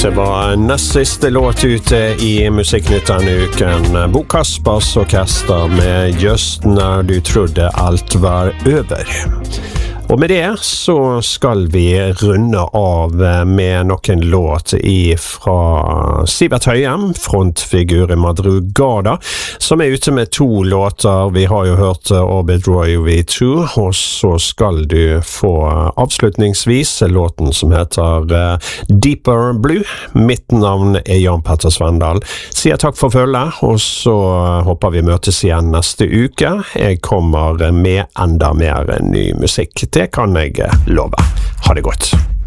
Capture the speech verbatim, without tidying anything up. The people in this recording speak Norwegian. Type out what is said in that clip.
Det var nest siste låt ute i Musikknytt denne uken. Bo Kaspers Orkester med Just når du trodde alt var over. Og med det så skal vi runde av med noen låt fra Sivert Høyem, frontfigur i Madrugada, som er ute med to låter. Vi har jo hørt Orbit Roy V to, og så skal du få avslutningsvis låten som heter Deeper Blue. Mitt navn er Jan Petter Svendal. Sier takk for følget, og så håper vi møtes igjen neste uke. Jeg kommer med enda mer ny musikk. Det kan jeg love. Ha det godt.